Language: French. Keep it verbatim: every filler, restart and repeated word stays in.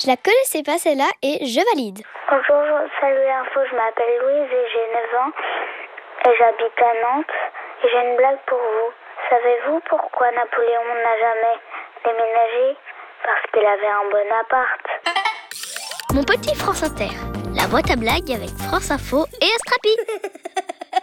Je la connaissais pas celle-là et je valide. Bonjour, salut l'info, je m'appelle Louise et j'ai neuf ans et j'habite à Nantes et j'ai une blague pour vous. Savez-vous pourquoi Napoléon n'a jamais déménagé? Parce qu'il avait un bon appart. Mon petit France Inter, la boîte à blagues avec France Info et Astrapi.